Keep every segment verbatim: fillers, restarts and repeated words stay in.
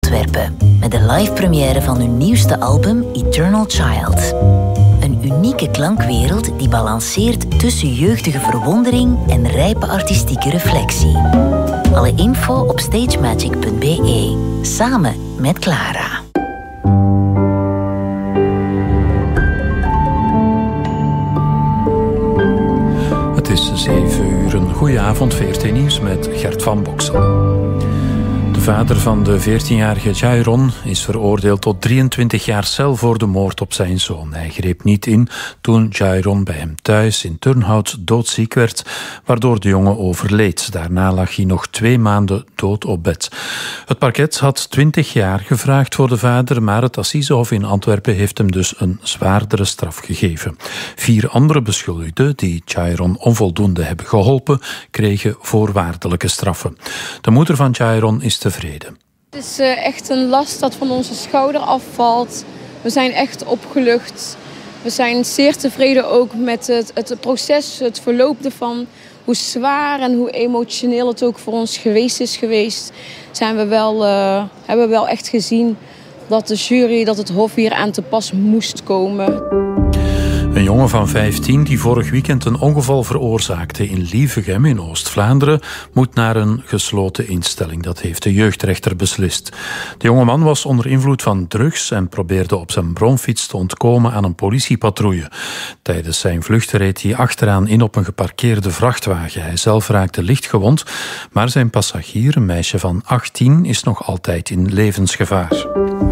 Antwerpen met de live première van hun nieuwste album Eternal Child. Een unieke klankwereld die balanceert tussen jeugdige verwondering en rijpe artistieke reflectie. Alle info op stagemagic punt b e. Samen met Clara. Het is zeven uur. Een goeie avond, V R T Nieuws met Gert van Boksel. De vader van de veertienjarige Jairon is veroordeeld tot drieëntwintig jaar cel voor de moord op zijn zoon. Hij greep niet in toen Jairon bij hem thuis in Turnhout doodziek werd, waardoor de jongen overleed. Daarna lag hij nog twee maanden dood op bed. Het parket had twintig jaar gevraagd voor de vader, maar het Assisehof in Antwerpen heeft hem dus een zwaardere straf gegeven. Vier andere beschuldigden die Jairon onvoldoende hebben geholpen, kregen voorwaardelijke straffen. De moeder van Jairon is tevreden. Het is uh, echt een last dat van onze schouder afvalt. We zijn echt opgelucht. We zijn zeer tevreden ook met het, het proces, het verloop ervan. Hoe zwaar en hoe emotioneel het ook voor ons geweest is geweest. Zijn we wel, uh, hebben we wel echt gezien dat de jury, dat het hof hier aan te pas moest komen. Een jongen van vijftien die vorig weekend een ongeval veroorzaakte in Lievegem in Oost-Vlaanderen moet naar een gesloten instelling. Dat heeft de jeugdrechter beslist. De jongeman was onder invloed van drugs en probeerde op zijn bromfiets te ontkomen aan een politiepatrouille. Tijdens zijn vlucht reed hij achteraan in op een geparkeerde vrachtwagen. Hij zelf raakte licht gewond, maar zijn passagier, een meisje van achttien, is nog altijd in levensgevaar.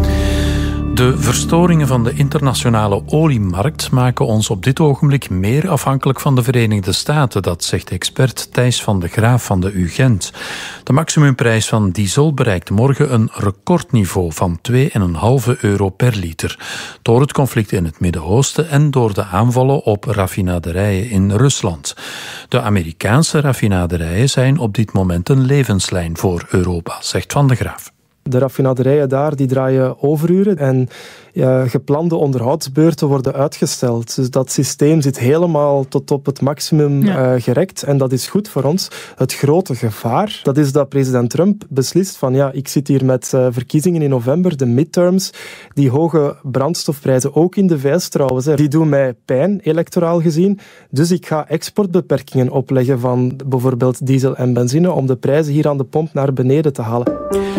De verstoringen van de internationale oliemarkt maken ons op dit ogenblik meer afhankelijk van de Verenigde Staten. Dat zegt expert Thijs van de Graaf van de U Gent. De maximumprijs van diesel bereikt morgen een recordniveau van twee komma vijf euro per liter. Door het conflict in het Midden-Oosten en door de aanvallen op raffinaderijen in Rusland. De Amerikaanse raffinaderijen zijn op dit moment een levenslijn voor Europa, zegt Van de Graaf. De raffinaderijen daar die draaien overuren en ja, geplande onderhoudsbeurten worden uitgesteld. Dus dat systeem zit helemaal tot op het maximum ja. uh, gerekt en dat is goed voor ons. Het grote gevaar, dat is dat president Trump beslist van ja, ik zit hier met uh, verkiezingen in november, de midterms, die hoge brandstofprijzen, ook in de V S trouwens, hè, die doen mij pijn, electoraal gezien. Dus ik ga exportbeperkingen opleggen van bijvoorbeeld diesel en benzine om de prijzen hier aan de pomp naar beneden te halen.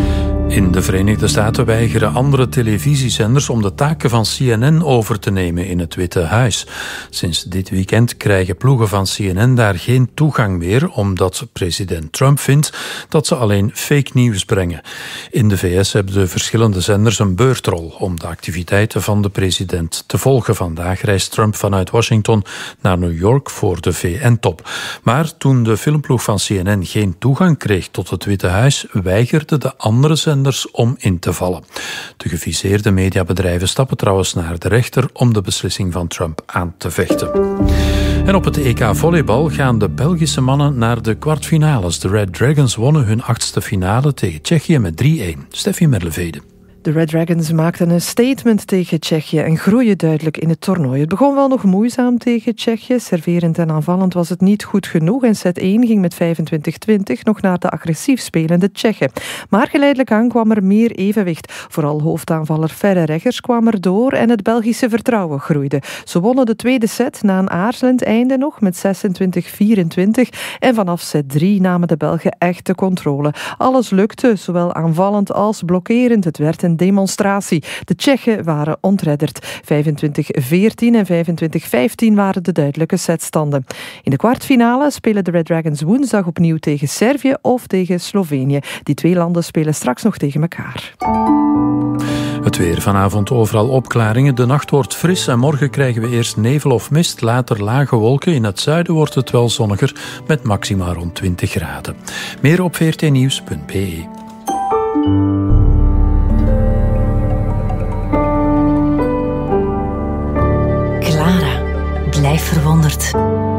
In de Verenigde Staten weigeren andere televisiezenders om de taken van C N N over te nemen in het Witte Huis. Sinds dit weekend krijgen ploegen van C N N daar geen toegang meer, omdat president Trump vindt dat ze alleen fake nieuws brengen. In de V S hebben de verschillende zenders een beurtrol om de activiteiten van de president te volgen. Vandaag reist Trump vanuit Washington naar New York voor de V N-top. Maar toen de filmploeg van C N N geen toegang kreeg tot het Witte Huis, weigerden de andere zenders om in te vallen. De geviseerde mediabedrijven stappen trouwens naar de rechter om de beslissing van Trump aan te vechten. En op het E K volleybal gaan de Belgische mannen naar de kwartfinales. De Red Dragons wonnen hun achtste finale tegen Tsjechië met drie-een. Steffi Merlevede. De Red Dragons maakten een statement tegen Tsjechië en groeien duidelijk in het toernooi. Het begon wel nog moeizaam tegen Tsjechië. Serverend en aanvallend was het niet goed genoeg en set één ging met vijfentwintig twintig nog naar de agressief spelende Tsjechen. Maar geleidelijk aan kwam er meer evenwicht. Vooral hoofdaanvaller Ferre Reggers kwam er door en het Belgische vertrouwen groeide. Ze wonnen de tweede set na een aarzelend einde nog met zesentwintig vierentwintig en vanaf set drie namen de Belgen echt de controle. Alles lukte, zowel aanvallend als blokkerend. Het werd een demonstratie. De Tsjechen waren ontredderd. vijfentwintig veertien en vijfentwintig vijftien waren de duidelijke setstanden. In de kwartfinale spelen de Red Dragons woensdag opnieuw tegen Servië of tegen Slovenië. Die twee landen spelen straks nog tegen elkaar. Het weer vanavond overal opklaringen. De nacht wordt fris en morgen krijgen we eerst nevel of mist, later lage wolken. In het zuiden wordt het wel zonniger met maxima rond twintig graden. Meer op v r t nieuws punt b e. Clara, blijf verwonderd.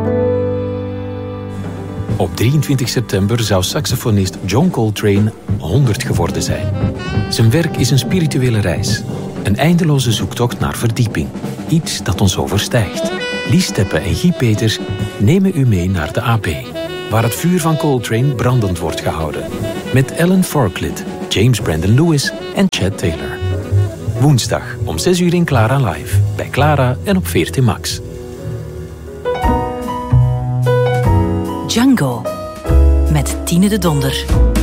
Op drieëntwintig september zou saxofonist John Coltrane honderd geworden zijn. Zijn werk is een spirituele reis. Een eindeloze zoektocht naar verdieping. Iets dat ons overstijgt. Lies Teppe en Guy Peters nemen u mee naar de A B, waar het vuur van Coltrane brandend wordt gehouden. Met Ellen Forklid, James Brandon Lewis en Chad Taylor. Woensdag om zes uur in Clara Live. Bij Clara en op V R T Max. Django met Tine de Donder.